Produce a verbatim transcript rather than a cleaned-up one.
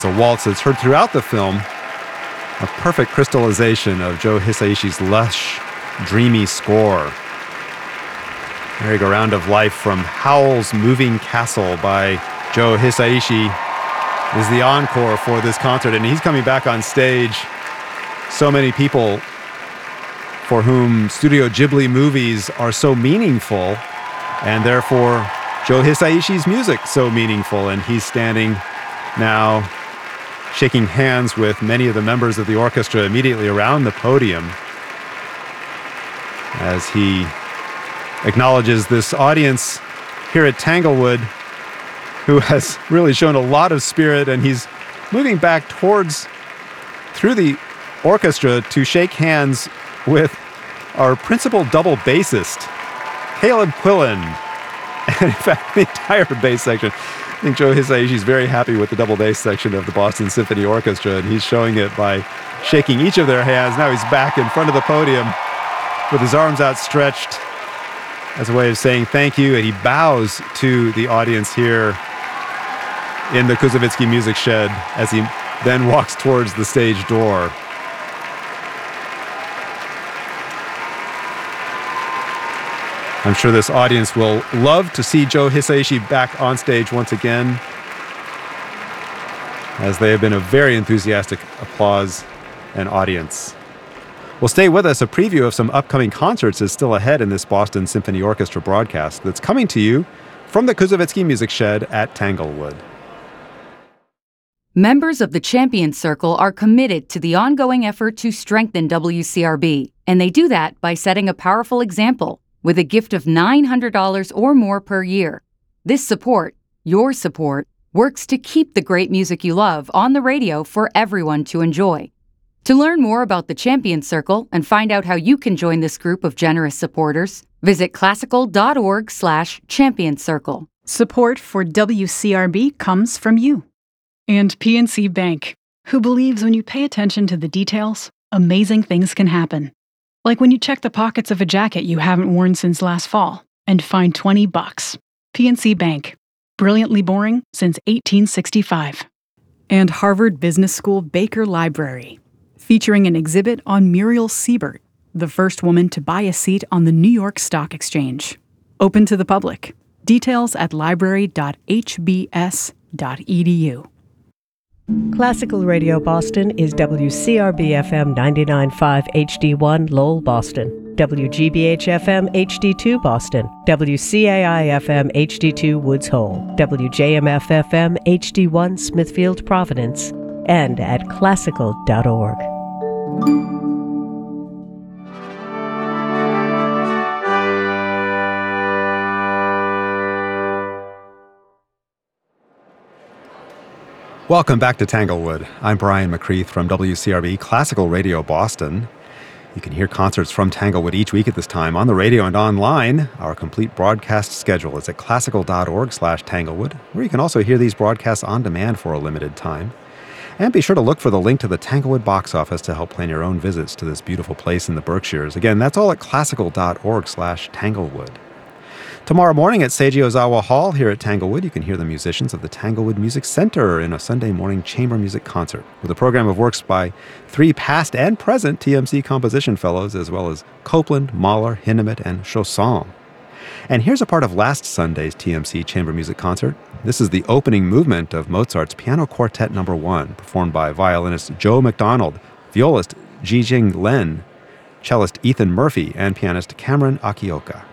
A waltz that's heard throughout the film, a perfect crystallization of Joe Hisaishi's lush, dreamy score. Merry-Go-Round of Life from Howl's Moving Castle by Joe Hisaishi is the encore for this concert, and he's coming back on stage. So many people for whom Studio Ghibli movies are so meaningful, and therefore Joe Hisaishi's music so meaningful, and he's standing now shaking hands with many of the members of the orchestra immediately around the podium as he acknowledges this audience here at Tanglewood who has really shown a lot of spirit, and he's moving back towards, through the orchestra, to shake hands with our principal double bassist, Caleb Quillen. And in fact, the entire bass section, I think Joe Hisaishi is very happy with the double bass section of the Boston Symphony Orchestra, and he's showing it by shaking each of their hands. Now he's back in front of the podium with his arms outstretched as a way of saying thank you, and he bows to the audience here in the Kuzovitsky Music Shed as he then walks towards the stage door. I'm sure this audience will love to see Joe Hisaishi back on stage once again, as they have been a very enthusiastic applause and audience. Well, stay with us. A preview of some upcoming concerts is still ahead in this Boston Symphony Orchestra broadcast that's coming to you from the Kuzovitsky Music Shed at Tanglewood. Members of the Champions Circle are committed to the ongoing effort to strengthen W C R B, and they do that by setting a powerful example with a gift of nine hundred dollars or more per year. This support, your support, works to keep the great music you love on the radio for everyone to enjoy. To learn more about the Champions Circle and find out how you can join this group of generous supporters, visit classical.org slash champions circle. Support for W C R B comes from you. And P N C Bank, who believes when you pay attention to the details, amazing things can happen. Like when you check the pockets of a jacket you haven't worn since last fall and find twenty bucks. P N C Bank, brilliantly boring since eighteen sixty-five. And Harvard Business School Baker Library, featuring an exhibit on Muriel Siebert, the first woman to buy a seat on the New York Stock Exchange. Open to the public. Details at library dot h b s dot e d u. Classical Radio Boston is W C R B F M ninety-nine point five H D one Lowell, Boston, W G B H F M H D two Boston, W C A I F M H D two Woods Hole, W J M F F M H D one Smithfield, Providence, and at classical dot org. Welcome back to Tanglewood. I'm Brian McCreath from W C R B Classical Radio Boston. You can hear concerts from Tanglewood each week at this time on the radio and online. Our complete broadcast schedule is at classical.org slash Tanglewood, where you can also hear these broadcasts on demand for a limited time. And be sure to look for the link to the Tanglewood box office to help plan your own visits to this beautiful place in the Berkshires. Again, that's all at classical.org slash Tanglewood. Tomorrow morning at Seiji Ozawa Hall here at Tanglewood, you can hear the musicians of the Tanglewood Music Center in a Sunday morning chamber music concert with a program of works by three past and present T M C composition fellows, as well as Copland, Mahler, Hindemith, and Chausson. And here's a part of last Sunday's T M C chamber music concert. This is the opening movement of Mozart's Piano Quartet Number One, performed by violinist Joe McDonald, violist Jijing Len, cellist Ethan Murphy, and pianist Cameron Akioka.